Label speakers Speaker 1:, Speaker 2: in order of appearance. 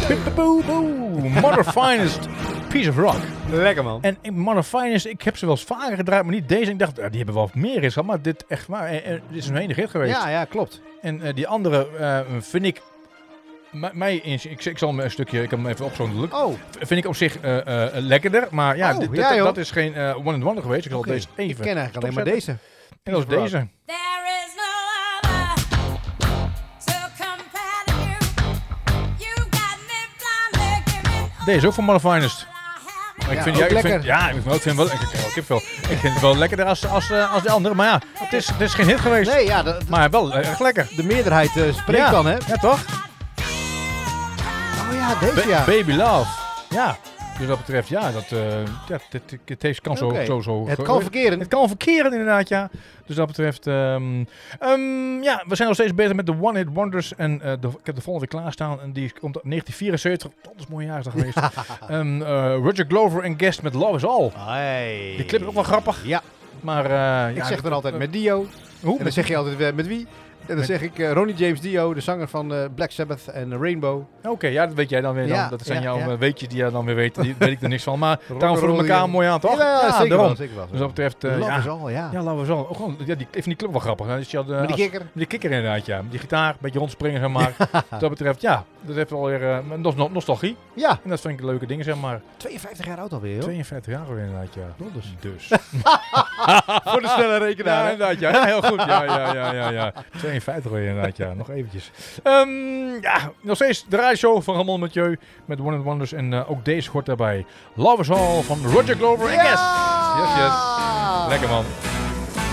Speaker 1: Mother Finest Piece of Rock.
Speaker 2: Lekker, man.
Speaker 1: En Mother Finest, ik heb ze wel eens vaker gedraaid, maar niet deze. Ik dacht, die hebben wel meer is, maar dit echt waar. Dit is een enige hit geweest.
Speaker 2: Ja, klopt.
Speaker 1: En die andere vind ik... Ik zal hem een stukje, ik heb hem even opzoeken. Vind ik op zich lekkerder, maar ja, dat is geen one and wonder geweest. Ik zal deze even.
Speaker 2: Ik ken eigenlijk alleen maar deze.
Speaker 1: En dat is deze. Deze is ook van Mother Finest. Maar ik vind het wel lekkerder als de andere. Maar ja, het is geen hit geweest.
Speaker 2: Nee, ja,
Speaker 1: maar wel erg lekker.
Speaker 2: De meerderheid spreekt dan, hè?
Speaker 1: Ja, toch?
Speaker 2: Oh ja, deze
Speaker 1: Baby Love. Ja. Dus dat betreft, deze kan zo.
Speaker 2: Het kan verkeren.
Speaker 1: Het kan verkeren, inderdaad, ja. Dus dat betreft, we zijn nog steeds bezig met de One Hit Wonders. En ik heb de volgende weer klaarstaan. En die komt uit 1974. Dat is een mooi jaar is dat geweest. Roger Glover en Guest met Love Is All.
Speaker 2: Hey.
Speaker 1: Die clip is ook wel grappig.
Speaker 2: Ja.
Speaker 1: Maar,
Speaker 2: ik zeg dan altijd met Dio.
Speaker 1: Hoe?
Speaker 2: En dan zeg je altijd met wie? En dan zeg ik Ronnie James Dio, de zanger van Black Sabbath en Rainbow.
Speaker 1: Oké, ja, dat weet jij dan weer.
Speaker 2: Ja,
Speaker 1: dat zijn jouw
Speaker 2: ja.
Speaker 1: weetjes die jij dan weer weet. Die weet ik er niks van. Maar daarom voelen we elkaar mooi aan, toch?
Speaker 2: Ja, zeker wel. Zeker wel.
Speaker 1: Dus dat betreft...
Speaker 2: Love Is All, ja.
Speaker 1: Ja, Love Is All. Ook gewoon, ik vind die club wel grappig. Hè? Dus
Speaker 2: met die kikker.
Speaker 1: Met die kikker inderdaad, ja. Met die gitaar, een beetje rondspringen, zeg maar. Dus dat betreft, ja. Dat heeft wel weer nostalgie.
Speaker 2: Ja.
Speaker 1: En dat vind ik leuke dingen, zeg maar.
Speaker 2: 52 jaar oud alweer, joh.
Speaker 1: 52 jaar alweer inderdaad, ja. Dus.
Speaker 2: Voor de snelle rekenaar.
Speaker 1: Ja, inderdaad, ja. Heel goed, ja. 52 alweer inderdaad, ja. Nog eventjes. Nog steeds de radioshow van Ramon Mathieu met One Hit Wonders. En ook deze hoort daarbij. Love Is All van Roger Glover en Guest. Yes. Lekker, man.